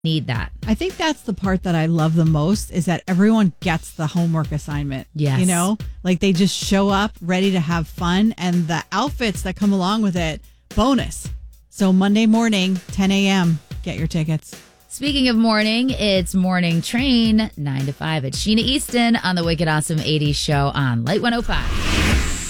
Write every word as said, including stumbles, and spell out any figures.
need that. I think that's the part that I love the most is that everyone gets the homework assignment. Yes. You know, like they just show up ready to have fun and the outfits that come along with it, bonus. So Monday morning, ten a.m., get your tickets. Speaking of morning, it's Morning Train, nine to five at Sheena Easton on the Wicked Awesome eighties show on Light one oh five.